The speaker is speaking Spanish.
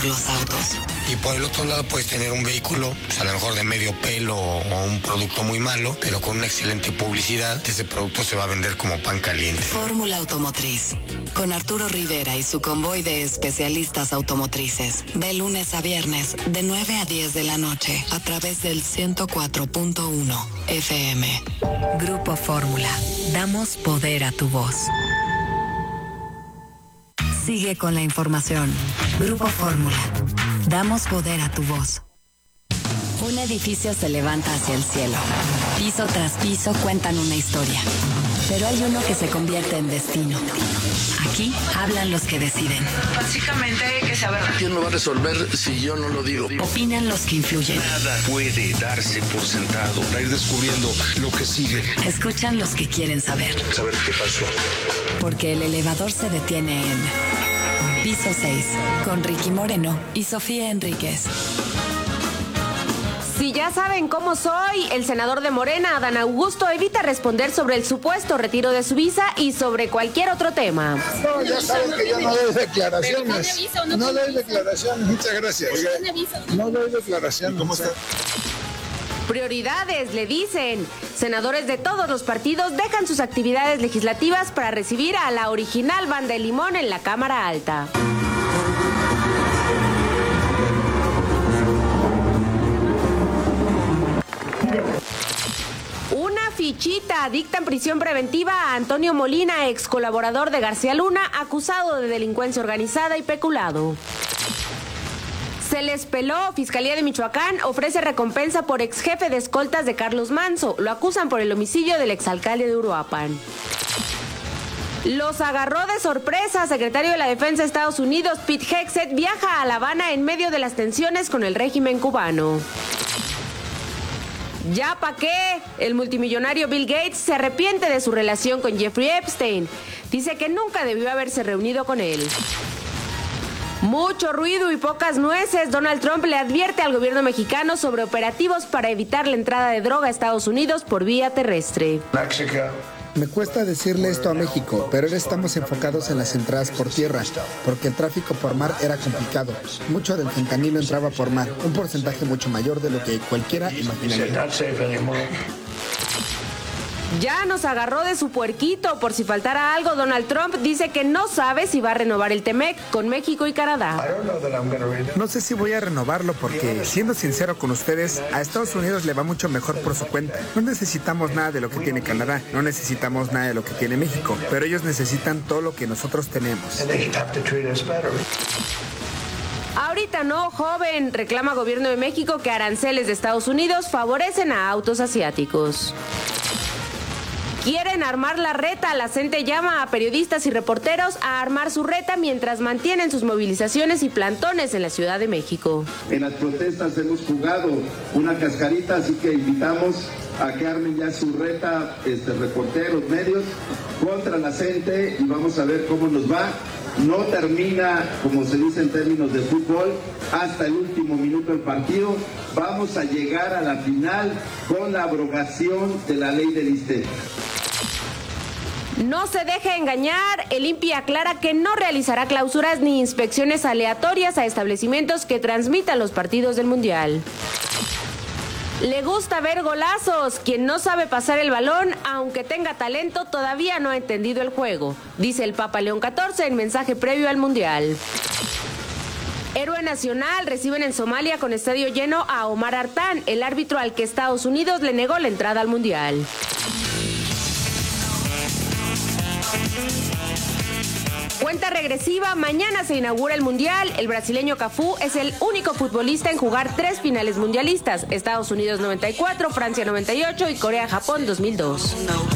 los autos. Y por el otro lado puedes tener un vehículo, pues a lo mejor de medio pelo o un producto muy malo, pero con una excelente publicidad, ese producto se va a vender como pan caliente. Fórmula Automotriz, con Arturo Rivera y su convoy de especialistas automotrices, de lunes a viernes, de 9 a 10 de la noche, a través del 104.1 FM. Grupo Fórmula, damos poder a tu voz. Sigue con la información. Grupo Fórmula. Damos poder a tu voz. Un edificio se levanta hacia el cielo. Piso tras piso cuentan una historia. Pero hay uno que se convierte en destino. Aquí hablan los que deciden. Básicamente hay que saber. ¿Quién lo va a resolver si yo no lo digo? Opinan los que influyen. Nada puede darse por sentado. Para ir descubriendo lo que sigue. Escuchan los que quieren saber. Saber qué pasó. Porque el elevador se detiene en Piso 6, con Ricky Moreno y Sofía Enríquez. Si ya saben cómo soy, el senador de Morena, Adán Augusto, evita responder sobre el supuesto retiro de su visa y sobre cualquier otro tema. No, ya saben que yo no doy declaraciones. No doy declaraciones, muchas gracias. No doy declaraciones. ¿Cómo está? Prioridades, le dicen. Senadores de todos los partidos dejan sus actividades legislativas para recibir a la original banda de Limón en la Cámara Alta. Una fichita. Dictan prisión preventiva a Antonio Molina, ex colaborador de García Luna, acusado de delincuencia organizada y peculado. Se les peló. Fiscalía de Michoacán ofrece recompensa por ex jefe de escoltas de Carlos Manzo. Lo acusan por el homicidio del exalcalde de Uruapan. Los agarró de sorpresa. Secretario de la Defensa de Estados Unidos, Pete Hegseth, viaja a La Habana en medio de las tensiones con el régimen cubano. ¿Ya pa' qué? El multimillonario Bill Gates se arrepiente de su relación con Jeffrey Epstein. Dice que nunca debió haberse reunido con él. Mucho ruido y pocas nueces. Donald Trump le advierte al gobierno mexicano sobre operativos para evitar la entrada de droga a Estados Unidos por vía terrestre. Me cuesta decirle esto a México, pero ahora estamos enfocados en las entradas por tierra, porque el tráfico por mar era complicado. Mucho del fentanilo entraba por mar, un porcentaje mucho mayor de lo que cualquiera imaginaría. Ya nos agarró de su puerquito. Por si faltara algo, Donald Trump dice que no sabe si va a renovar el TEMEC con México y Canadá. No sé si voy a renovarlo porque, siendo sincero con ustedes, a Estados Unidos le va mucho mejor por su cuenta. No necesitamos nada de lo que tiene Canadá, no necesitamos nada de lo que tiene México, pero ellos necesitan todo lo que nosotros tenemos. Ahorita no, joven, reclama gobierno de México que aranceles de Estados Unidos favorecen a autos asiáticos. Quieren armar la reta. La CENTE llama a periodistas y reporteros a armar su reta mientras mantienen sus movilizaciones y plantones en la Ciudad de México. En las protestas hemos jugado una cascarita, así que invitamos a que armen ya su reta, reporteros, medios, contra la CENTE y vamos a ver cómo nos va. No termina, como se dice en términos de fútbol, hasta el último minuto del partido. Vamos a llegar a la final con la abrogación de la ley del ISSSTE. No se deje engañar. El INPI aclara que no realizará clausuras ni inspecciones aleatorias a establecimientos que transmitan los partidos del Mundial. Le gusta ver golazos. Quien no sabe pasar el balón, aunque tenga talento, todavía no ha entendido el juego, dice el Papa León XIV en mensaje previo al Mundial. Héroe nacional. Reciben en Somalia con estadio lleno a Omar Artán, el árbitro al que Estados Unidos le negó la entrada al Mundial. Cuenta regresiva, mañana se inaugura el Mundial. El brasileño Cafú es el único futbolista en jugar 3 finales mundialistas: Estados Unidos 94, Francia 98 y Corea-Japón 2002.